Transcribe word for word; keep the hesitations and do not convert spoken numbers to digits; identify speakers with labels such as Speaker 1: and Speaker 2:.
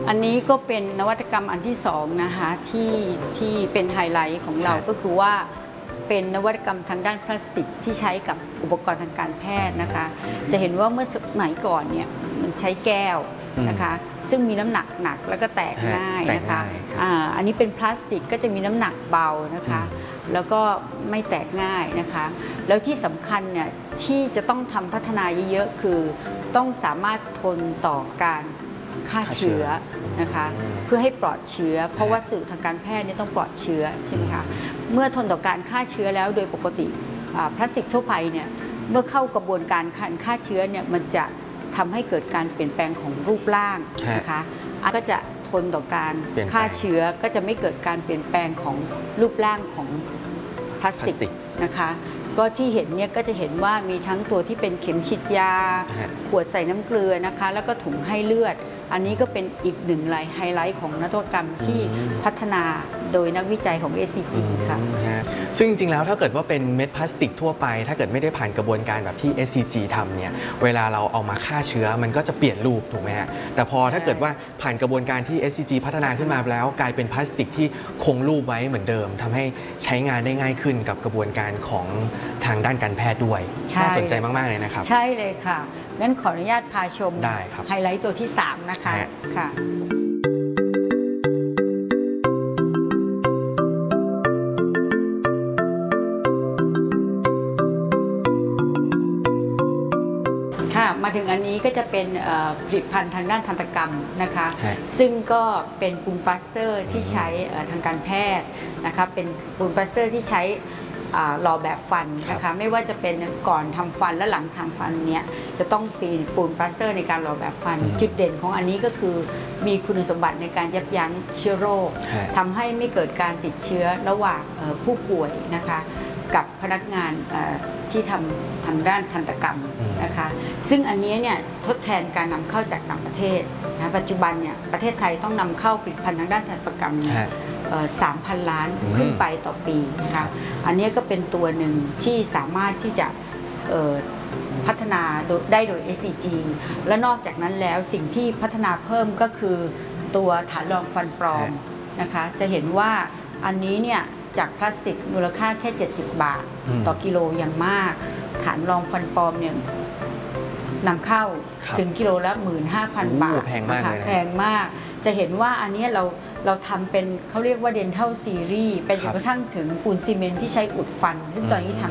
Speaker 1: อันนี้ก็เป็นนวัตกรรมอันที่สองนะคะที่ที่เป็นไฮไลท์ของเราก็คือว่าเป็นนวัตกรรมทางด้านพลาสติกที่ใช้กับอุปกรณ์ทางการแพทย์นะคะจะเห็นว่าเมื่อสมัยก่อนเนี่ยมันใช้แก้วนะคะซึ่งมีน้ำหนักหนักแล้วก็แตกง่ายนะคะอ่าอันนี้เป็นพลาสติกก็จะมีน้ำหนักเบานะคะแล้วก็ไม่แตกง่ายนะคะแล้วที่สำคัญเนี่ยที่จะต้องทำพัฒนาเยอะๆคือต้องสามารถทนต่อการฆ่าเชื้อนะคะเพื่อให้ปลอดเชื้อเพราะว่าสื่อทางการแพทย์นี่ต้องปลอดเชื้อใช่ไหมคะเมื่อทนต่อการฆ่าเชื้อแล้วโดยปกติพลาสติกทั่วไปเนี่ยเมื่อเข้ากระบวนการการฆ่าเชื้อเนี่ยมันจะทำให้เกิดการเปลี่ยนแปลงของรูปร่างนะคะก็จะทนต่อการฆ่าเชื้อก็จะไม่เกิดการเปลี่ยนแปลงของรูปร่างของพลาสติกนะคะก็ที่เห็นเนี่ยก็จะเห็นว่ามีทั้งตัวที่เป็นเข็มฉีดยาขวดใส่น้ำเกลือนะคะแล้วก็ถุงให้เลือดอันนี้ก็เป็นอีกหนึ่งไฮไลท์ของนวัตกรรมที่พัฒนาโดยนักวิจัยของ เอส ซี จี ค่ะ
Speaker 2: ซึ่งจริงๆแล้วถ้าเกิดว่าเป็นเม็ดพลาสติกทั่วไปถ้าเกิดไม่ได้ผ่านกระบวนการแบบที่ เอส ซี จี ทำเนี่ยเวลาเราเอามาฆ่าเชื้อมันก็จะเปลี่ยนรูปถูกไหมฮะแต่พอถ้าเกิดว่าผ่านกระบวนการที่ เอส ซี จี พัฒนาขึ้นมาแล้วกลายเป็นพลาสติกที่คงรูปไว้เหมือนเดิมทำให้ใช้งานได้ง่ายขึ้นกับกระบวนการของทางด้านการแพทย์ด้วยน่าสนใจมากๆเลยนะครับ
Speaker 1: ใช่เลยค่ะงั้นขออนุญาตพาชม
Speaker 2: ได้ครับ
Speaker 1: ไฮไลท์ตัวที่สามนะคะค่ะมาถึงอันนี้ก็จะเป็นผลิตภัณฑ์ทางด้านทันตกรรมนะคะซึ่งก็เป็นปูนปลาสเตอร์ที่ใช้ทางการแพทย์นะคะเป็นปูนปลาสเตอร์ที่ใช้หล่อแบบฟันนะคะไม่ว่าจะเป็นก่อนทำฟันและหลังทำฟันเนี้ยจะต้องปีนปูนปลาสเตอร์ในการหล่อแบบฟันจุดเด่นของอันนี้ก็คือมีคุณสมบัติในการยับยั้งเชื้อโรคทำให้ไม่เกิดการติดเชื้อระหว่างผู้ป่วยนะคะกับพนักงานที่ทำทางด้านทันตกรรมนะคะซึ่งอันนี้เนี่ยทดแทนการนำเข้าจากต่างประเทศนะปัจจุบันเนี่ยประเทศไทยต้องนำเข้าผลิตภัณฑ์ทางด้านทันตกรรมสามพันล้านขึ้นไปต่อปีนะคะอันนี้ก็เป็นตัวหนึ่งที่สามารถที่จะพัฒนาได้โดย เอส ซี จี และนอกจากนั้นแล้วสิ่งที่พัฒนาเพิ่มก็คือตัวฐานรองฟันปลอมนะคะจะเห็นว่าอันนี้เนี่ยจากพลาสติกมูลค่าแค่เจ็ดสิบบาทต่อกิโลอย่างมากฐานรองฟันปลอมเนี่ยนำเข้าถึงกิโลละ หนึ่งหมื่นห้าพัน บาท
Speaker 2: แพงมากเลยนะ
Speaker 1: แพงมากจะเห็นว่าอันนี้เราเราทำเป็นเขาเรียกว่า Dental Series ไปจนกระทั่งถึงปูนซีเมนต์ที่ใช้อุดฟันซึ่งตอนนี้ทำ